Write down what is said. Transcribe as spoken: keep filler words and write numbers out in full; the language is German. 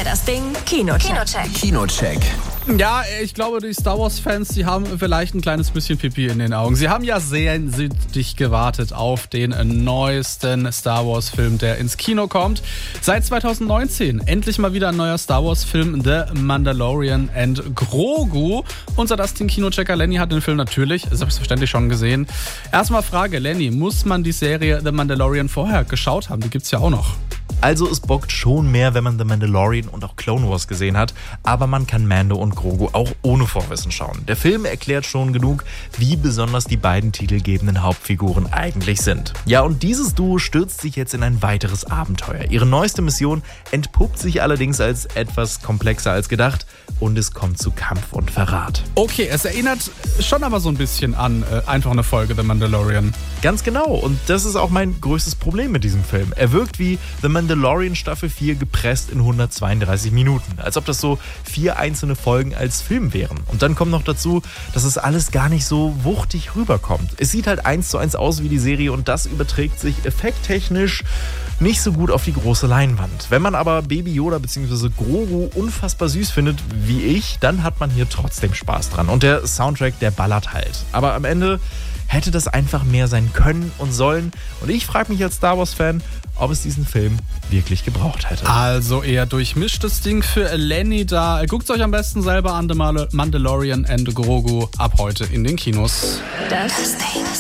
Wer das Ding? Kinocheck. Kinocheck. Kinocheck. Ja, ich glaube, die Star Wars-Fans, die haben vielleicht ein kleines bisschen Pipi in den Augen. Sie haben ja sehnsüchtig gewartet auf den neuesten Star Wars-Film, der ins Kino kommt. Seit zwanzig neunzehn endlich mal wieder ein neuer Star Wars-Film, The Mandalorian and Grogu. Unser Dustin Kinochecker Lenny hat den Film natürlich selbstverständlich schon gesehen. Erstmal Frage, Lenny, muss man die Serie The Mandalorian vorher geschaut haben? Die gibt's ja auch noch. Also es bockt schon mehr, wenn man The Mandalorian und auch Clone Wars gesehen hat, aber man kann Mando und Grogu auch ohne Vorwissen schauen. Der Film erklärt schon genug, wie besonders die beiden titelgebenden Hauptfiguren eigentlich sind. Ja, und dieses Duo stürzt sich jetzt in ein weiteres Abenteuer. Ihre neueste Mission entpuppt sich allerdings als etwas komplexer als gedacht und es kommt zu Kampf und Verrat. Okay, es erinnert schon aber so ein bisschen an äh, einfach eine Folge The Mandalorian. Ganz genau, und das ist auch mein größtes Problem mit diesem Film. Er wirkt wie The Mandalorian Staffel vier gepresst in hundertzweiunddreißig Minuten. Als ob das so vier einzelne Folgen als Film wären. Und dann kommt noch dazu, dass es alles gar nicht so wuchtig rüberkommt. Es sieht halt eins zu eins aus wie die Serie und das überträgt sich effekttechnisch nicht so gut auf die große Leinwand. Wenn man aber Baby Yoda bzw. Grogu unfassbar süß findet, wie ich, dann hat man hier trotzdem Spaß dran. Und der Soundtrack, der ballert halt. Aber am Ende hätte das einfach mehr sein können und sollen. Und ich frage mich als Star Wars-Fan, ob es diesen Film wirklich gebraucht hätte. Also eher durchmischtes Ding für Lenny da. Guckt euch am besten selber an, The Mandalorian and Grogu ab heute in den Kinos. Das Ding.